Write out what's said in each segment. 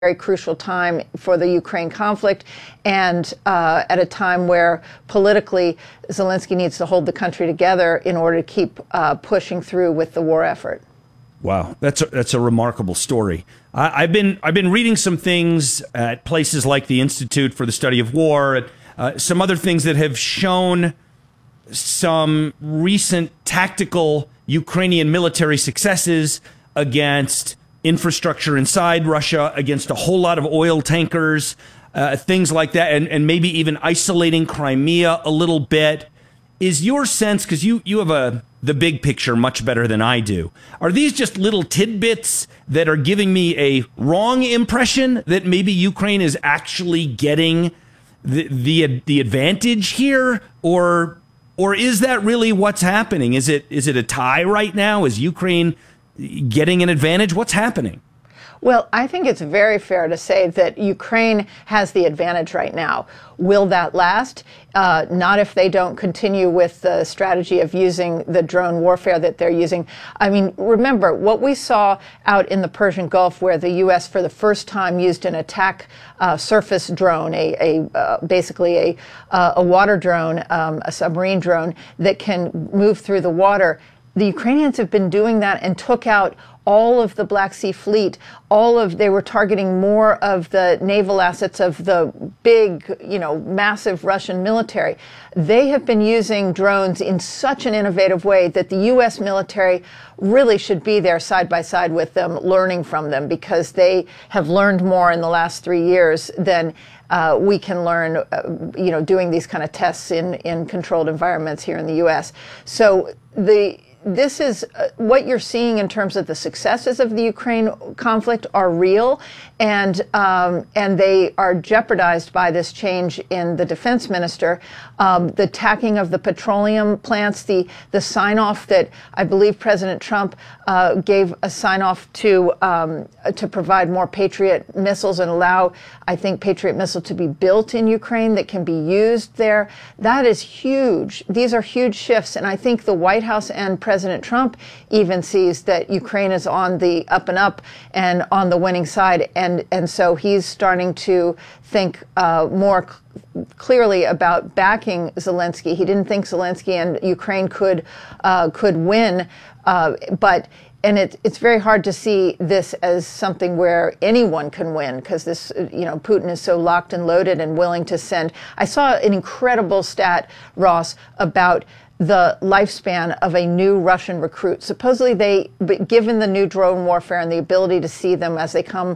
very crucial time for the Ukraine conflict, and at a time where politically Zelensky needs to hold the country together in order to keep pushing through with the war effort. Wow, that's a remarkable story. I've been reading some things at places like the Institute for the Study of War, some other things that have shown some recent tactical Ukrainian military successes against infrastructure inside Russia, against a whole lot of oil tankers, things like that, and maybe even isolating Crimea a little bit. Is your sense, because you have the big picture much better than I do, are these just little tidbits that are giving me a wrong impression that maybe Ukraine is actually getting the advantage here, or is that really what's happening? Is it a tie right now? Is Ukraine getting an advantage? What's happening? Well, I think it's very fair to say that Ukraine has the advantage right now. Will that last? Not if they don't continue with the strategy of using the drone warfare that they're using. I mean, remember what we saw out in the Persian Gulf, where the U.S. for the first time used an attack surface drone, basically a water drone, a submarine drone that can move through the water. The Ukrainians have been doing that and took out all of the Black Sea Fleet. They were targeting more of the naval assets of the big, massive Russian military. They have been using drones in such an innovative way that the U.S. military really should be there side by side with them, learning from them, because they have learned more in the last 3 years than we can learn, doing these kind of tests in controlled environments here in the U.S. So this is what you're seeing in terms of the successes of the Ukraine conflict are real, and they are jeopardized by this change in the defense minister. The tacking of the petroleum plants, the sign-off that I believe President Trump gave a sign-off to provide more Patriot missiles and allow, I think, Patriot missile to be built in Ukraine that can be used there. That is huge. These are huge shifts, and I think the White House and President Trump even sees that Ukraine is on the up and up and on the winning side, and so he's starting to think more clearly about backing Zelensky. He didn't think Zelensky and Ukraine could win, and it's very hard to see this as something where anyone can win, because this, Putin is so locked and loaded and willing to send. I saw an incredible stat, Ross, about the lifespan of a new Russian recruit. Supposedly given the new drone warfare and the ability to see them as they come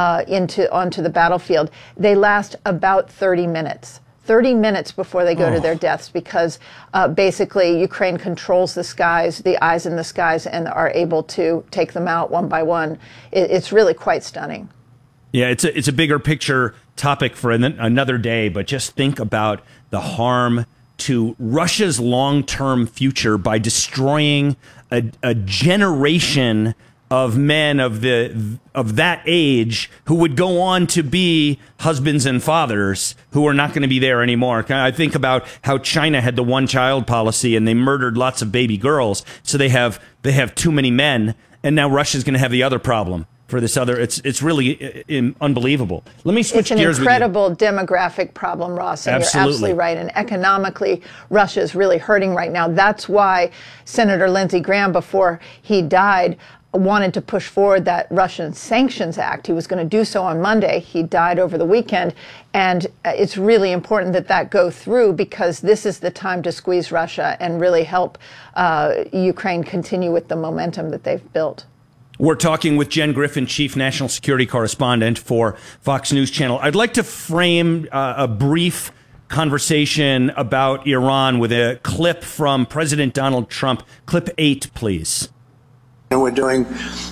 onto the battlefield, they last about 30 minutes. 30 minutes before they go to their deaths, because basically Ukraine controls the skies, the eyes in the skies, and are able to take them out one by one. It's really quite stunning. Yeah, it's a bigger picture topic for another day, but just think about the harm to Russia's long-term future by destroying a generation of men of that age who would go on to be husbands and fathers who are not going to be there anymore. I think about how China had the one-child policy and they murdered lots of baby girls, so they have too many men, and now Russia's going to have the other problem. For this other, it's really unbelievable. Let me switch gears with you. It's an incredible demographic problem, Ross, and Absolutely. You're absolutely right. And economically, Russia is really hurting right now. That's why Senator Lindsey Graham, before he died, wanted to push forward that Russian Sanctions Act. He was going to do so on Monday. He died over the weekend. And it's really important that go through, because this is the time to squeeze Russia and really help Ukraine continue with the momentum that they've built. We're talking with Jen Griffin, Chief National Security Correspondent for Fox News Channel. I'd like to frame a brief conversation about Iran with a clip from President Donald Trump. Clip 8, please. And we're doing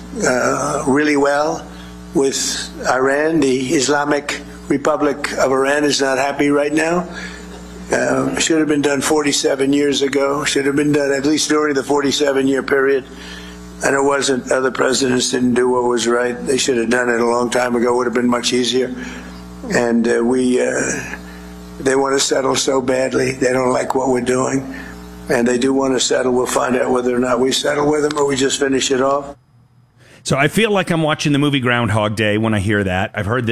really well with Iran. The Islamic Republic of Iran is not happy right now. Should have been done 47 years ago. Should have been done at least during the 47-year period. And it wasn't. Other presidents didn't do what was right. They should have done it a long time ago. It would have been much easier. And they want to settle so badly. They don't like what we're doing. And they do want to settle. We'll find out whether or not we settle with them or we just finish it off. So I feel like I'm watching the movie Groundhog Day when I hear that. I've heard